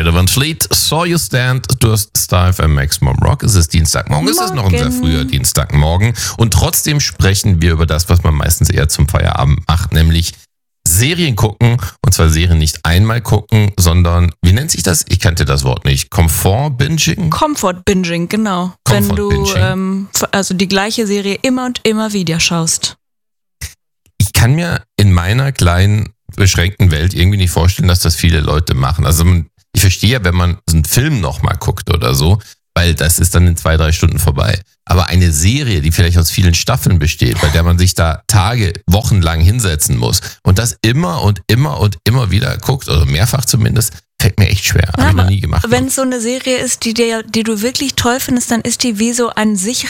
Greta Van Fleet, Saw You Stand, du hast Star FM Maximum Rock. Es ist Dienstagmorgen, es ist noch ein sehr früher Dienstagmorgen. Und trotzdem sprechen wir über das, was man meistens eher zum Feierabend macht, nämlich Serien gucken. Und zwar Serien nicht einmal gucken, sondern, wie nennt sich das? Ich kannte das Wort nicht. Comfort-Binging? Comfort-Binging, genau. Wenn du also die gleiche Serie immer und immer wieder schaust. Ich kann mir in meiner kleinen, beschränkten Welt irgendwie nicht vorstellen, dass das viele Leute machen. Also ich verstehe ja, wenn man so einen Film nochmal guckt oder so, weil das ist dann in 2-3 Stunden vorbei. Aber eine Serie, die vielleicht aus vielen Staffeln besteht, bei der man sich da Tage, Wochen lang hinsetzen muss und das immer und immer und immer wieder guckt, oder mehrfach zumindest, fällt mir echt schwer. Habe ich noch nie gemacht. Wenn es so eine Serie ist, die du wirklich toll findest, dann ist die wie so ein sicherer